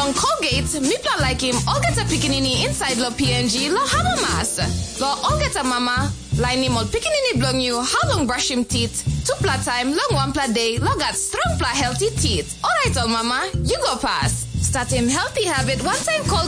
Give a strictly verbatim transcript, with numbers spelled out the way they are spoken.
Long Colgate, Mipla like him, all get a pikinini inside lo P N G, lo haba mas. Lo all get a mama, line him all pikinini blong you, how long brush him teeth, two pla time, long one pla day, lo got strong pla healthy teeth. Alright all mama, you go pass. Start him healthy habit one time call